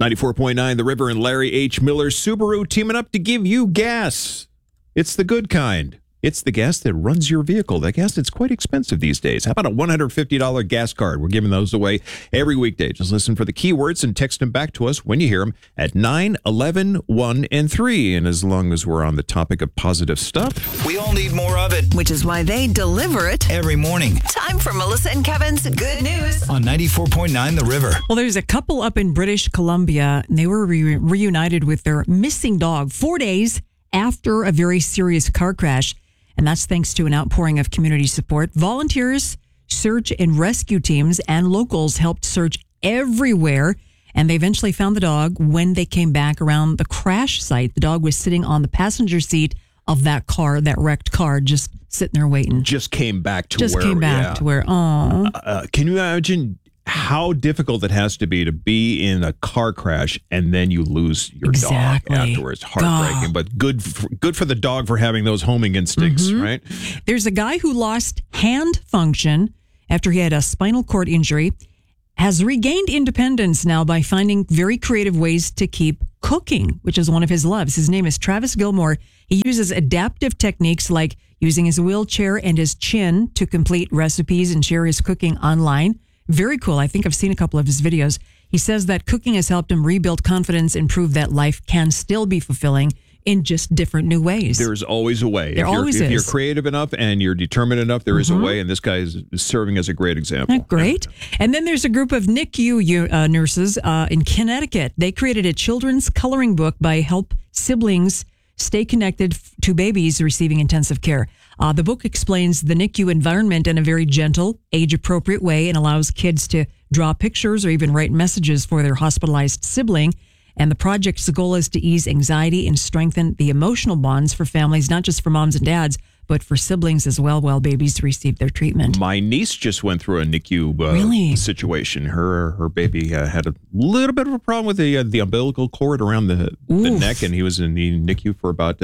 94.9 The River and Larry H. Miller Subaru teaming up to give you gas. It's the good kind. It's the gas that runs your vehicle. That gas that's quite expensive these days. How about a $150 gas card? We're giving those away every weekday. Just listen for the keywords and text them back to us when you hear them at 9, 11, 1, and 3. And as long as we're on the topic of positive stuff, we all need more of it. Which is why they deliver it every morning. Time for Melissa and Kevin's Good News on 94.9 The River. Well, there's a couple up in British Columbia, and they were reunited with their missing dog 4 days after a very serious car crash. And that's thanks to an outpouring of community support. Volunteers, search and rescue teams, and locals helped search everywhere. And they eventually found the dog when they came back around the crash site. The dog was sitting on the passenger seat of that car, that wrecked car, just sitting there waiting. Just came back to where, oh. Can you imagine how difficult it has to be in a car crash and then you lose your dog afterwards? Heartbreaking, but good for the dog for having those homing instincts, right? There's a guy who lost hand function after he had a spinal cord injury, has regained independence now by finding very creative ways to keep cooking, which is one of his loves. His name is Travis Gilmore. He uses adaptive techniques like using his wheelchair and his chin to complete recipes and share his cooking online. Very cool. I think I've seen a couple of his videos. He says that cooking has helped him rebuild confidence and prove that life can still be fulfilling in just different new ways. There's always a way. If you're creative enough and you're determined enough, there is a way, and this guy is serving as a great example. Great. And then there's a group of NICU nurses in Connecticut. They created a children's coloring book by help siblings stay connected to babies receiving intensive care. The book explains the NICU environment in a very gentle, age-appropriate way and allows kids to draw pictures or even write messages for their hospitalized sibling. And the project's goal is to ease anxiety and strengthen the emotional bonds for families, not just for moms and dads, but for siblings as well while babies receive their treatment. My niece just went through a NICU situation. Her baby had a little bit of a problem with the umbilical cord around the neck, and he was in the NICU for about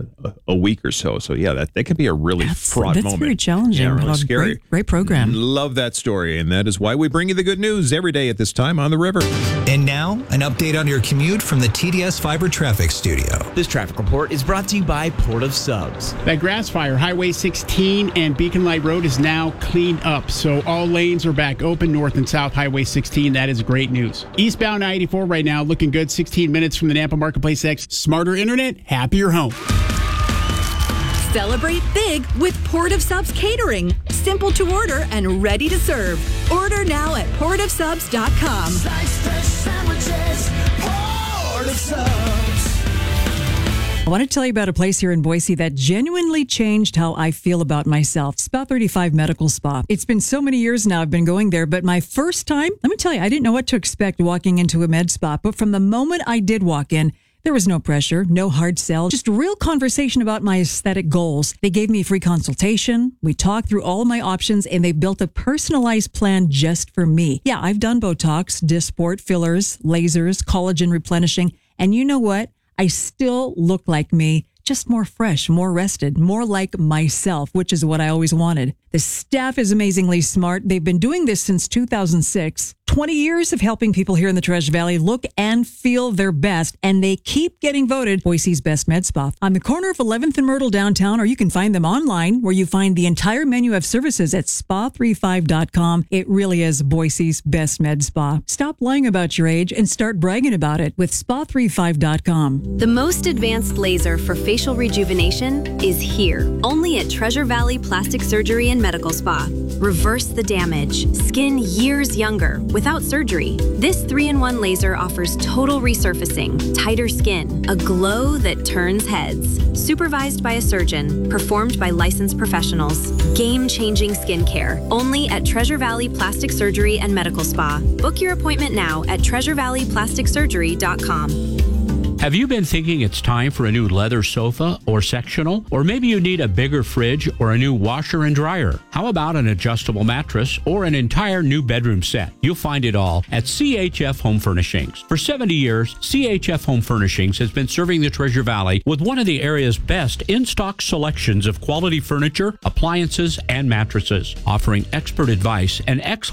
a week or so. So, yeah, that could be a really fraught moment. That's very challenging. Yeah, really scary. Great program. Love that story, and that is why we bring you the good news every day at this time on the river. And now, an update on your commute from the TDS Fiber Traffic Studio. This traffic report is brought to you by Port of Subs. That grass fire, Highway 16 and Beacon Light Road is now cleaned up, so all lanes are back open north and south Highway 16. That is great news. Eastbound I-84 right now looking good, 16 minutes from the Nampa Marketplace X. Smarter internet, happier home. Celebrate big with Port of Subs Catering. Simple to order and ready to serve. Order now at portofsubs.com. Sliced fresh sandwiches, Port of Subs. I want to tell you about a place here in Boise that genuinely changed how I feel about myself. Spa 35 Medical Spa. It's been so many years now I've been going there, but my first time, let me tell you, I didn't know what to expect walking into a med spa. But from the moment I did walk in, there was no pressure, no hard sell, just a real conversation about my aesthetic goals. They gave me a free consultation. We talked through all of my options, and they built a personalized plan just for me. Yeah, I've done Botox, Dysport, fillers, lasers, collagen replenishing, and you know what? I still look like me, just more fresh, more rested, more like myself, which is what I always wanted. The staff is amazingly smart. They've been doing this since 2006. 20 years of helping people here in the Treasure Valley look and feel their best, and they keep getting voted Boise's best med spa. On the corner of 11th and Myrtle downtown, or you can find them online where you find the entire menu of services at spa35.com. It really is Boise's best med spa. Stop lying about your age and start bragging about it with spa35.com. The most advanced laser for facial rejuvenation is here, only at Treasure Valley Plastic Surgery and Medical Spa. Reverse the damage, skin years younger without surgery. This 3-in-1 laser offers total resurfacing, tighter skin, a glow that turns heads. Supervised by a surgeon, performed by licensed professionals. Game-changing skincare, only at Treasure Valley Plastic Surgery and Medical Spa. Book your appointment now at treasurevalleyplasticsurgery.com. Have you been thinking it's time for a new leather sofa or sectional? Or maybe you need a bigger fridge or a new washer and dryer? How about an adjustable mattress or an entire new bedroom set? You'll find it all at CHF Home Furnishings. For 70 years, CHF Home Furnishings has been serving the Treasure Valley with one of the area's best in-stock selections of quality furniture, appliances, and mattresses, offering expert advice and excellent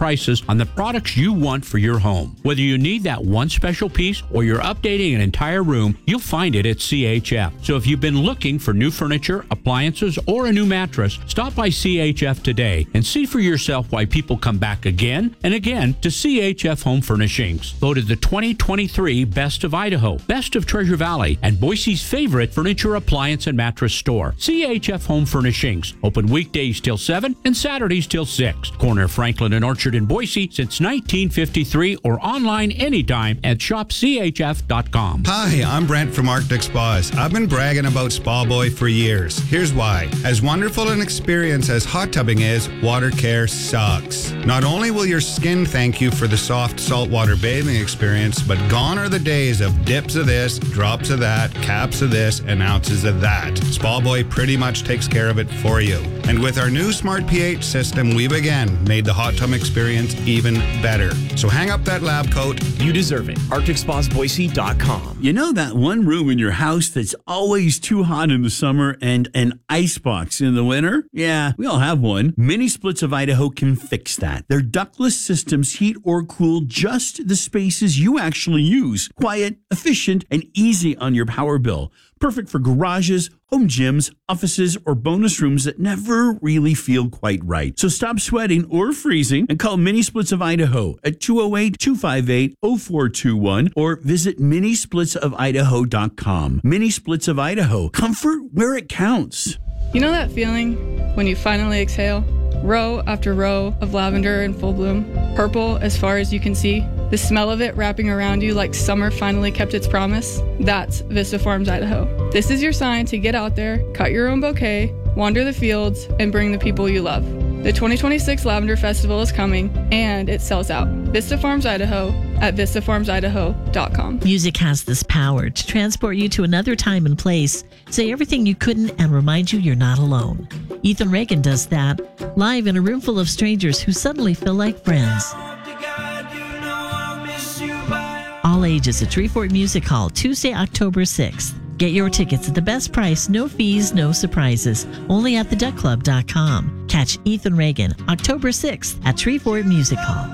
prices on the products you want for your home. Whether you need that one special piece or you're updating an entire room, you'll find it at CHF. So if you've been looking for new furniture, appliances, or a new mattress, stop by CHF today and see for yourself why people come back again and again to CHF Home Furnishings. Voted the 2023 Best of Idaho, Best of Treasure Valley, and Boise's favorite furniture, appliance, and mattress store. CHF Home Furnishings. Open weekdays till 7 and Saturdays till 6. Corner Franklin and Orchard in Boise since 1953 or online anytime at shopchf.com. Hi, I'm Brent from Arctic Spas. I've been bragging about Spa Boy for years. Here's why. As wonderful an experience as hot tubbing is, water care sucks. Not only will your skin thank you for the soft saltwater bathing experience, but gone are the days of dips of this, drops of that, caps of this, and ounces of that. Spa Boy pretty much takes care of it for you. And with our new Smart pH system, we've again made the hot tub experience even better. So hang up that lab coat. You deserve it. ArcticSpasBoise.com. You know that one room in your house that's always too hot in the summer and an icebox in the winter? Yeah, we all have one. Mini Splits of Idaho can fix that. Their ductless systems heat or cool just the spaces you actually use. Quiet, efficient, and easy on your power bill. Perfect for garages, home gyms, offices, or bonus rooms that never really feel quite right. So stop sweating or freezing and call Mini Splits of Idaho at 208-258-0421 or visit minisplitsofidaho.com. Mini Splits of Idaho. Comfort where it counts. You know that feeling when you finally exhale? Row after row of lavender in full bloom, purple as far as you can see. The smell of it wrapping around you like summer finally kept its promise. That's Vista Farms, Idaho. This is your sign to get out there, cut your own bouquet, wander the fields, and bring the people you love. The 2026 Lavender Festival is coming, and it sells out. Vista Farms, Idaho at vistafarmsidaho.com. Music has this power to transport you to another time and place, say everything you couldn't, and remind you you're not alone. Ethan Reagan does that, live in a room full of strangers who suddenly feel like friends. All ages at Treefort Music Hall, Tuesday, October 6th. Get your tickets at the best price, no fees, no surprises. Only at theduckclub.com. Catch Ethan Reagan, October 6th at Treefort Music Hall.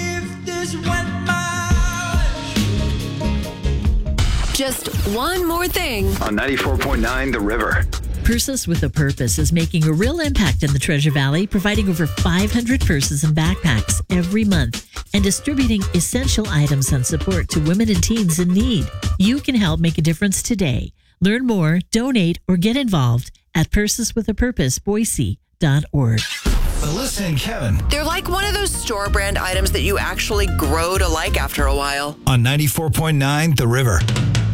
Just one more thing. On 94.9 The River. Purses with a Purpose is making a real impact in the Treasure Valley, providing over 500 purses and backpacks every month and distributing essential items and support to women and teens in need. You can help make a difference today. Learn more, donate, or get involved at purseswithapurposeboise.org. Melissa and Kevin. They're like one of those store brand items that you actually grow to like after a while. On 94.9 The River.